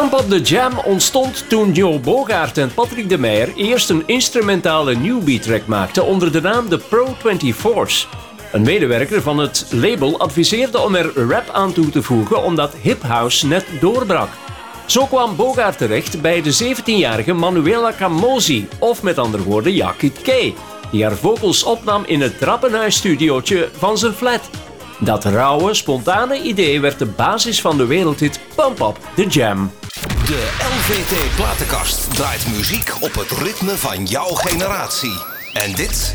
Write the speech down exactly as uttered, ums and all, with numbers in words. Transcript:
Pump Up the Jam ontstond toen Joe Bogaert en Patrick de Meyer eerst een instrumentale newbie track maakten onder de naam de Pro eenentwintig's. Een medewerker van het label adviseerde om er rap aan toe te voegen omdat hip-house net doorbrak. Zo kwam Bogaert terecht bij de zeventienjarige Manuela Camozzi, of met andere woorden Yakit K, die haar vocals opnam in het trappenhuisstudiootje van zijn flat. Dat rauwe, spontane idee werd de basis van de wereldhit Pump Up the Jam. De L V T Platenkast draait muziek op het ritme van jouw generatie. En dit